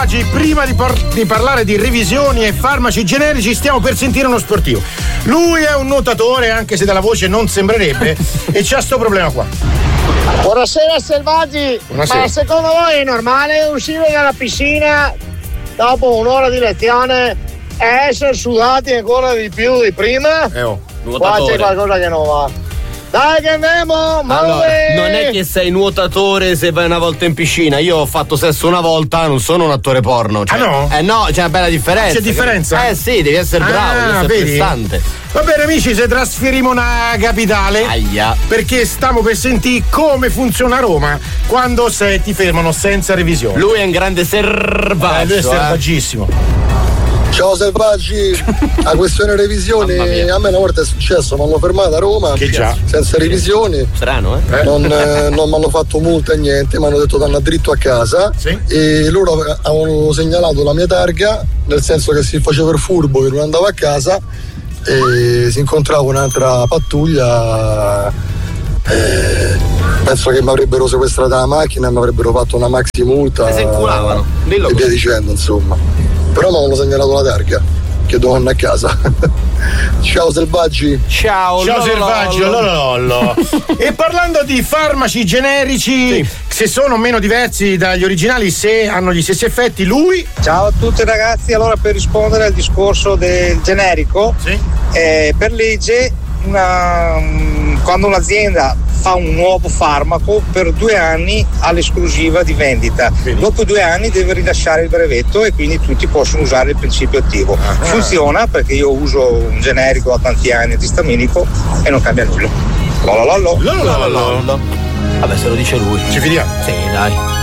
Selvaggi, prima di parlare di revisioni e farmaci generici stiamo per sentire uno sportivo. Lui è un nuotatore, anche se dalla voce non sembrerebbe, e c'ha sto problema qua. Buonasera Selvaggi. Buonasera. Ma secondo voi è normale uscire dalla piscina dopo un'ora di lezione e essere sudati ancora di più di prima? Qua c'è qualcosa che non va. Dai che andiamo, allora, non è che sei nuotatore se vai una volta in piscina. Io ho fatto sesso una volta, non sono un attore porno. Cioè, no? No, c'è una bella differenza. C'è differenza? Sì, devi essere bravo, devi essere prestante. Va bene amici, se trasferimo una capitale. Aia. Perché stiamo per sentire come funziona Roma quando ti fermano senza revisione. Lui è un grande selvaggio. Lui è selvaggissimo. Ciao Selvaggi, la questione revisione a me una volta è successo, mi hanno fermato a Roma senza revisioni. Strano, Non mi hanno fatto multa e niente, mi hanno detto danno dritto a casa e loro avevano segnalato la mia targa, nel senso che si faceva il furbo che non andavo a casa e si incontrava un'altra pattuglia. Penso che mi avrebbero sequestrato la macchina e mi avrebbero fatto una maxi multa. Si inculavano. E via dicendo, insomma. Però mi avevano segnalato la targa che devo andare a casa. Ciao Selvaggi. Ciao Selvaggi, lollo. E parlando di farmaci generici, se sono meno diversi dagli originali, se hanno gli stessi effetti, lui. Ciao a tutti ragazzi, allora per rispondere al discorso del generico, per legge quando un'azienda fa un nuovo farmaco per 2 anni ha l'esclusiva di vendita. Dopo 2 anni deve rilasciare il brevetto e quindi tutti possono usare il principio attivo. Funziona perché io uso un generico da tanti anni antistaminico e non cambia nulla. Vabbè, se lo dice lui. Ci fidiamo? Sì, dai.